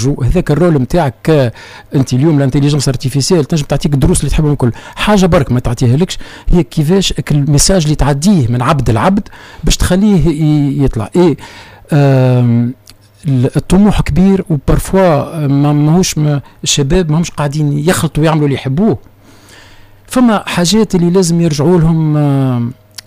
يخرجوا هذاك الرول نتاعك. انت اليوم الانتيليجنس ارتيفيسيال تنجم تعطيك الدروس اللي تحبهم الكل، حاجه برك ما تعطيها لكش هي كيفاش الميساج اللي تعديه من عبد العبد باش تخليه يطلع ايه. الطموح كبير وبارفوا ماهوش الشباب ماهمش قاعدين يخلطوا ويعملوا اللي يحبوه. فما حاجات اللي لازم يرجعوا لهم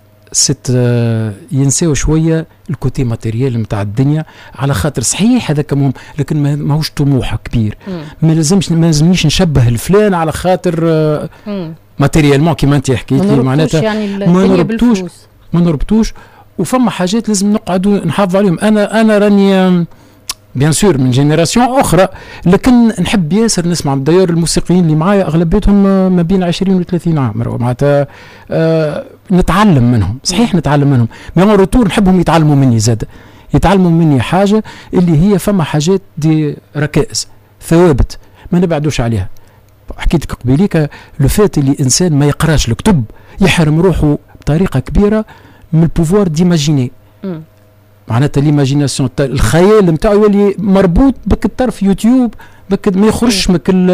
ينساو شويه الكوتي ماتيريال نتاع الدنيا، على خاطر صحيح هذاك مهم لكن ماهوش طموح كبير. ما لازمنيش نشبه الفلان على خاطر ماتيريالمون كيما انت حكيتي معناتها يعني ما نربطوش. وفما حاجات لازم نقعدوا نحافظوا عليهم. انا راني بيان سور من جينيراسيون اخرى، لكن نحب ياسر نسمع داير الموسيقيين اللي معايا اغلبيتهم ما بين 20 و 30 عام معناتها نتعلم منهم. صحيح نتعلم منهم، مي اون روتور نحبهم يتعلموا مني زاد، يتعلموا مني حاجه اللي هي فما حاجات دي ركائز ثوابت ما نبعدوش عليها. حكيت لك قبيليك لو فات اللي انسان ما يقراش الكتب يحرم روحه بطريقه كبيره من البوفوار ديماجيني. معناتها ليماجيناسيون الخيال نتاعو يولي مربوط بك الطرف يوتيوب بك ما يخرجش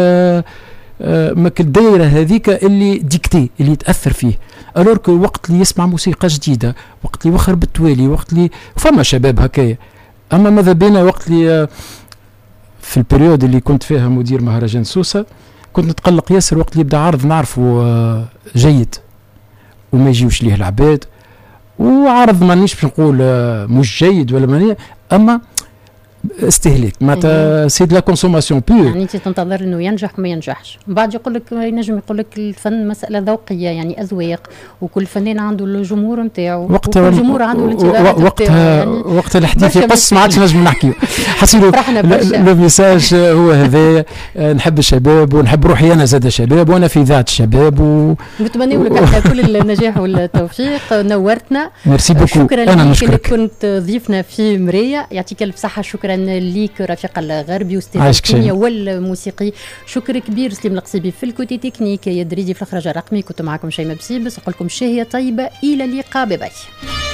مك الدائره هذيك اللي ديكتي اللي يتاثر فيه. الور كو وقت اللي يسمع موسيقى جديده، وقت اللي يوخر بالتوالي، وقت اللي فما شباب هكايا. اما ماذا بينا وقت اللي في البريود اللي كنت فيها مدير مهرجان سوسه كنت نتقلق ياسر وقت اللي يبدا عرض نعرفه جيد وما يجيوش ليه العباد، وعرض مانيش باش نقول مش جيد ولا ماني، اما استهلاك معناتها سيد لا كونسوماسيون بور. يعني انت تنتظر انه ينجح وما ينجحش، بعد يقول لك ينجم يقول لك الفن مساله ذوقيه يعني اذواق، وكل فنان عنده الجمهور نتاعو وكل الجمهور عنده الانتظارات وقتها وقت الحديث يقص ما عادش نجم نحكيو. حسيلو لو ميساج هو هذا. نحب الشباب ونحب روحي انا زاد شباب وانا في ذات الشباب نتمنى لك كل النجاح والتوفيق. نورتنا، ميرسي بوكو. شكرا لك كنت ضيفنا في مرية. يعطيك الف صحه. شكرا ليك رفيق الغربي واستاذ الكيمياء والموسيقي. شكر كبير سليم القصيبي في الكوتي تكنيك، يا دريدي في الاخراج الرقمي. كنت معكم شيماء بسيبس، اقول لكم شهيه طيبه، الى اللقاء، باي باي.